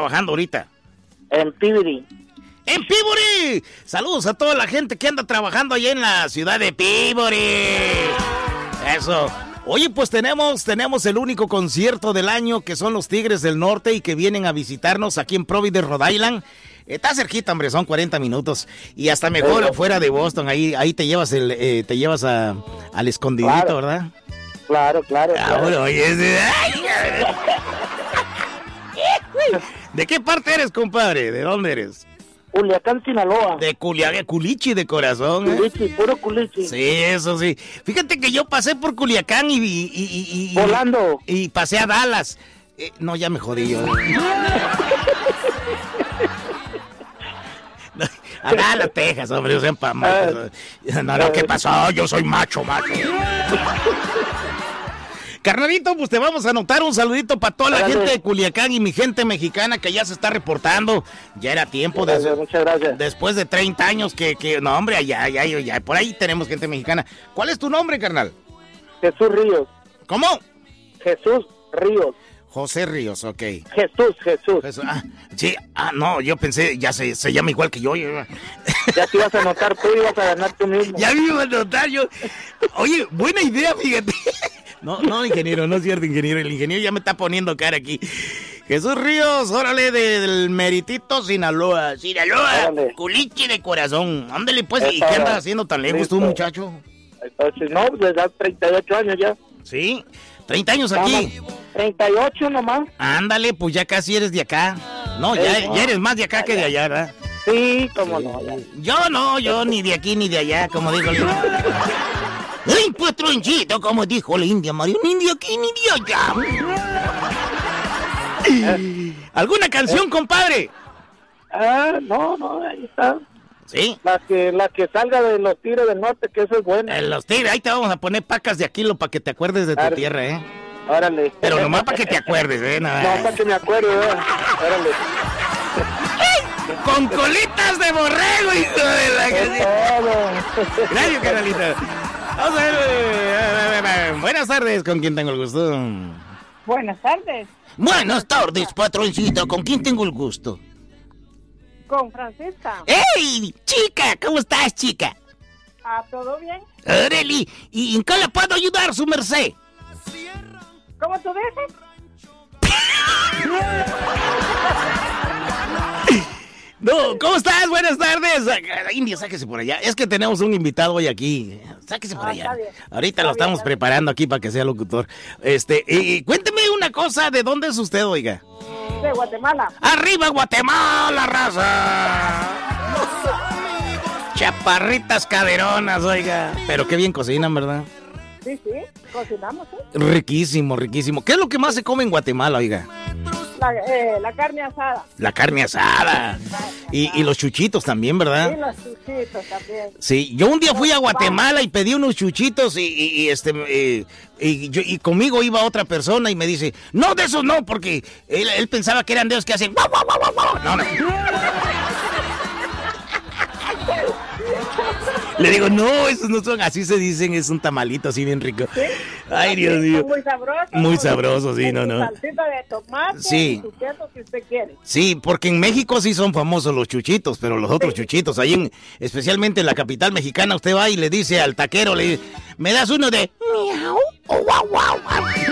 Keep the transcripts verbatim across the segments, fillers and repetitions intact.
trabajando ahorita? En Peabody. ¡En Peabody! Saludos a toda la gente que anda trabajando allá en la ciudad de Peabody. Eso. Oye, pues tenemos, tenemos el único concierto del año, que son los Tigres del Norte, y que vienen a visitarnos aquí en Providence, Rhode Island. Está cerquita, hombre, son cuarenta minutos. Y hasta mejor afuera de Boston. Ahí, ahí te llevas el, eh, te llevas a, al escondidito, claro. ¿Verdad? Claro, claro. Ah, claro. bueno, oye, de... ¿De qué parte eres, compadre? ¿De dónde eres? Culiacán, Sinaloa. De Culiacán, culichi de corazón, ¿eh? Culichi, puro culichi. Sí, eso sí. Fíjate que yo pasé por Culiacán y... y, y, y Volando. Y, y pasé a Dallas. Eh, no, ya me jodí yo. A Dallas, Texas, hombre, yo sepa macho. No, no, ¿qué pasó? Yo soy macho, macho. Carnalito, pues te vamos a anotar un saludito para toda la gracias. gente de Culiacán y mi gente mexicana que ya se está reportando. Ya era tiempo. Gracias, de, muchas gracias. Después de treinta años que, que no, hombre, allá, allá, allá, por ahí tenemos gente mexicana. ¿Cuál es tu nombre, carnal? Jesús Ríos. ¿Cómo? Jesús Ríos. José Ríos, ok. Jesús, Jesús. Jesús ah, sí, ah, no, yo pensé, ya se, se llama igual que yo. Ya te ibas a anotar tú, ibas a ganar tú mismo. Ya me iba a anotar yo. Oye, buena idea, fíjate. No, no, ingeniero, no es cierto, ingeniero. El ingeniero ya me está poniendo cara aquí. Jesús Ríos, órale, de, del Meritito, Sinaloa. Sinaloa, órale. Culichi de corazón. Ándale, pues, ¿y qué andas haciendo tan lejos tú, muchacho? Entonces, no, desde hace treinta y ocho años ya. ¿Sí? ¿treinta años aquí? treinta y ocho nomás. Ándale, pues ya casi eres de acá. No, ya, eh, no. ya eres más de acá que de allá, ¿verdad? Sí, cómo sí. no. Ya. Yo no, yo ni de aquí ni de allá, como dijo el... ¡Ay, patroncito! Como dijo la India Mario, ni de aquí ni de allá. ¿Alguna canción, eh. compadre? Ah, no, no, ahí está. ¿Sí? La que, la que salga de los Tigres del Norte, que eso es bueno. En los Tigres, ahí te vamos a poner pacas de Aquilo para que te acuerdes de tu Árale. tierra, ¿eh? Órale. Pero nomás para que te acuerdes, ¿eh? No, no para que me acuerde, ¿eh? Órale. Con colitas de borrego, hijo de la que... Gracias, canalita. Vamos a ver, eh, buenas tardes, ¿con quién tengo el gusto? Buenas tardes. Buenas tardes, patroncito, ¿con quién tengo el gusto? Con Francisca. ¡Ey, chica! ¿Cómo estás, chica? Ah, ¿todo bien? ¡Órale! ¿Y en qué le puedo ayudar, su merced? ¿Cómo tú dices? No, ¿cómo estás? Buenas tardes. India, sáquese por allá. Es que tenemos un invitado hoy aquí. Sáquese por ah, allá. Está bien. Ahorita está lo estamos bien, preparando aquí para que sea locutor. Este, y cuénteme una cosa, ¿de dónde es usted, oiga? De Guatemala. ¡Arriba, Guatemala, raza! Chaparritas caderonas, oiga. Pero qué bien cocinan, ¿verdad? Sí, sí, cocinamos, ¿eh? Riquísimo, riquísimo. ¿Qué es lo que más se come en Guatemala, oiga? La, eh, la carne asada. La carne asada. Y, y los chuchitos también, ¿verdad? Sí, los chuchitos también. Sí, yo un día fui a Guatemala y pedí unos chuchitos y, y, y este eh, y, yo, y conmigo iba otra persona y me dice, no, de esos no, porque él, él pensaba que eran de esos que hacen guau, guau, guau, guau. No, no. Le digo, no, esos no son, así se dicen, es un tamalito así bien rico. ¿Sí? Ay, Dios mío. Muy sabroso. Muy sabroso, sí, no, no. Salsita de tomate, sí. Y su queso si usted quiere. Sí, porque en México sí son famosos los chuchitos, pero los otros sí. chuchitos, ahí en, especialmente en la capital mexicana, usted va y le dice al taquero, le dice, ¿me das uno de miau o guau guau?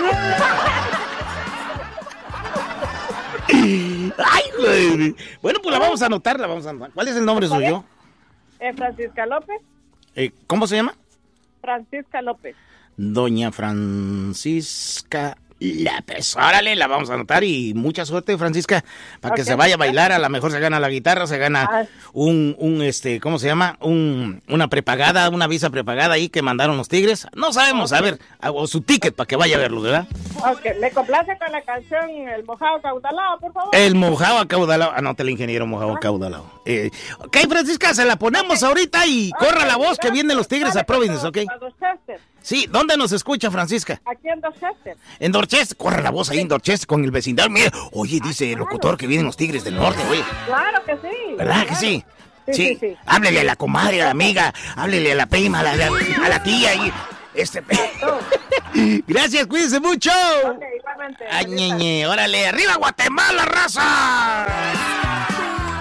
Ay, güey. Bueno, pues la vamos a anotar, la vamos a anotar. ¿Cuál es el nombre suyo? Eh, Francisca López. Eh, ¿Cómo se llama? Francisca López. Doña Francisca López. Órale, la vamos a anotar y mucha suerte, Francisca, para okay. que se vaya a bailar. A lo mejor se gana la guitarra, se gana ah. un, un, este, ¿cómo se llama? Un, una prepagada, una visa prepagada ahí que mandaron los Tigres. No sabemos, okay. a ver, o su ticket para que vaya a verlo, ¿verdad? Ok, ¿me complace con la canción El Mojado Acaudalado, por favor? El Mojado Acaudalado. Anótale, ingeniero, Mojado ah. Acaudalado. Eh, ok, Francisca, se la ponemos okay. ahorita y okay. corra la voz que vienen los Tigres a Providence, ¿ok? A Dorchester. Sí, ¿dónde nos escucha, Francisca? Aquí en Dorchester. En Dorchester, corre la voz ahí en Dorchester con el vecindario. Mira, oye, dice el locutor que vienen los Tigres del Norte, oye. Claro que sí. ¿Verdad claro. que sí? Sí, sí, sí, sí. Háblele a la comadre, a la amiga, háblele a la prima, a la, a la tía y este. Gracias, cuídense mucho. Ok, igualmente. Ay, ñeñe, órale, arriba Guatemala, raza.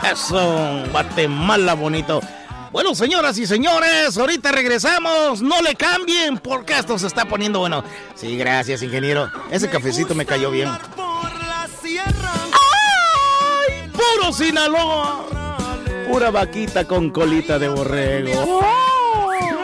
Eso, Guatemala bonito. Bueno, señoras y señores, ahorita regresamos. No le cambien porque esto se está poniendo bueno. Sí, gracias, ingeniero. Ese cafecito me cayó bien. ¡Ay! ¡Puro Sinaloa! Pura vaquita con colita de borrego.